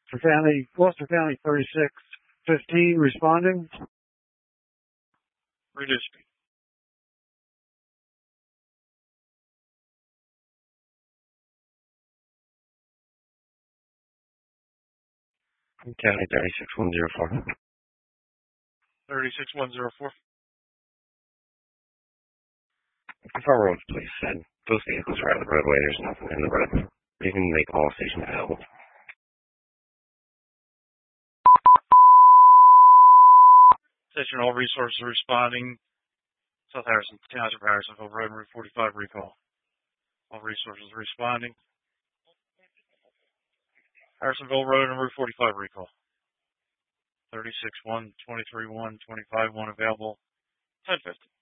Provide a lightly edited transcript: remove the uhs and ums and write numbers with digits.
Gloucester County 3615 responding. Reduce speed. County 36104. 36104. Confirm roads, please. And those vehicles are out of the roadway. There's nothing in the road. You can make all stations available. Station, all resources responding. South Harrison Township, Harrisonville Road, Route 45 recall. All resources responding. Harrisonville Road and Route 45 recall. 36-1, 23-1, 25-1 available. 1050.